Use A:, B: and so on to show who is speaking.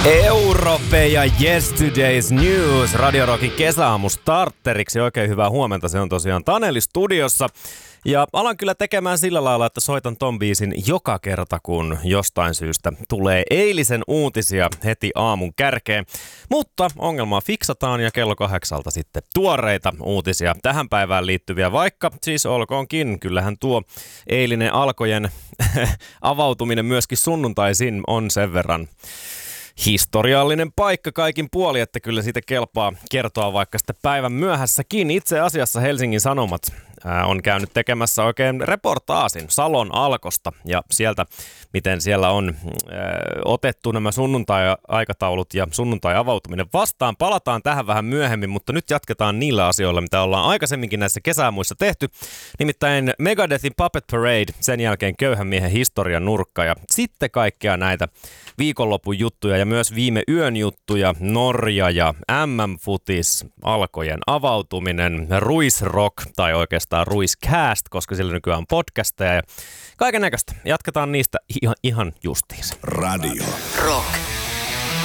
A: Europe ja Yesterday's News, Radio Rockin kesäaamu starteriksi. Oikein hyvää huomenta, se on tosiaan Taneli studiossa. Ja alan kyllä tekemään sillä lailla, että soitan ton biisin joka kerta, kun jostain syystä tulee eilisen uutisia heti aamun kärkeen. Mutta ongelmaa fiksataan ja kello 8 sitten tuoreita uutisia tähän päivään liittyviä, vaikka siis olkoonkin. Kyllähän tuo eilinen alkojen avautuminen myöskin sunnuntaisin on sen verran historiallinen paikka kaikin puoli, että kyllä siitä kelpaa kertoa vaikka sitten päivän myöhässäkin. Itse asiassa Helsingin Sanomat on käynyt tekemässä oikein reportaasin Salon Alkosta ja sieltä, miten siellä on otettu nämä sunnuntai-aikataulut ja sunnuntai-avautuminen vastaan. Palataan tähän vähän myöhemmin, mutta nyt jatketaan niillä asioilla, mitä ollaan aikaisemminkin näissä kesämuissa tehty. Nimittäin Megadethin Puppet Parade, sen jälkeen Köyhän miehen historian nurkka ja sitten kaikkea näitä viikonlopun juttuja ja myös viime yön juttuja, Norja ja MM-futis, alkojen avautuminen, Ruisrock tai oikeastaan Ruiscast, koska sillä nykyään on podcasteja ja kaiken näköistä. Jatketaan niistä ihan justiinsa.
B: Radio
C: Rock.